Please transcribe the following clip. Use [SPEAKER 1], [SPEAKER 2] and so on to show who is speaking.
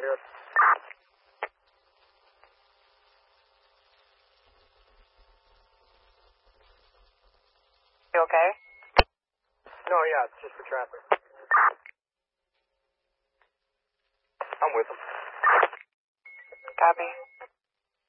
[SPEAKER 1] here.
[SPEAKER 2] You okay?
[SPEAKER 1] No, yeah, it's just for traffic. I'm with them.
[SPEAKER 2] Copy.